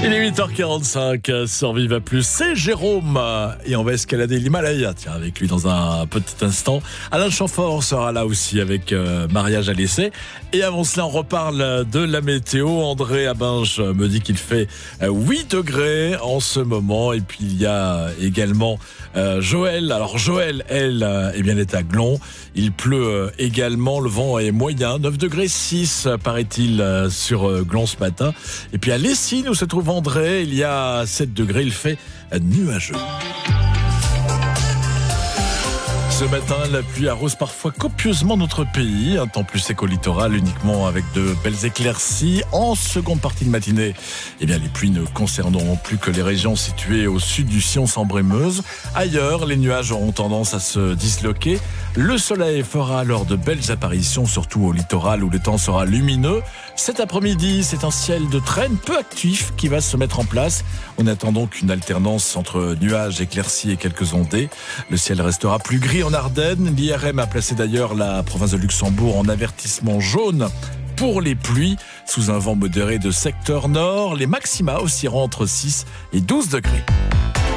Il est 8h45 sur Viva Plus, c'est Jérôme et on va escalader l'Himalaya. Tiens, avec lui dans un petit instant. Alain Chamfort sera là aussi avec Mariage à l'essai. Et avant cela, on reparle de la météo. André Abinche me dit qu'il fait 8 degrés en ce moment. Et puis il y a également Joël. Alors Joël, elle, est à Glon. Il pleut également, le vent est moyen, 9 degrés 6 paraît-il sur Glon ce matin. Et puis à Lessines où se trouve André, il y a 7 degrés, il fait nuageux. Ce matin, la pluie arrose parfois copieusement notre pays. Un temps plus sec au littoral, uniquement avec de belles éclaircies. En seconde partie de matinée, les pluies ne concerneront plus que les régions situées au sud du Sion-Sambre-et-Meuse. Ailleurs, les nuages auront tendance à se disloquer. Le soleil fera alors de belles apparitions, surtout au littoral où le temps sera lumineux. Cet après-midi, c'est un ciel de traîne peu actif qui va se mettre en place. On attend donc une alternance entre nuages, éclaircies et quelques ondées. Le ciel restera plus gris en Ardennes. L'IRM a placé d'ailleurs la province de Luxembourg en avertissement jaune pour les pluies, sous un vent modéré de secteur nord. Les maxima oscilleront entre 6 et 12 degrés.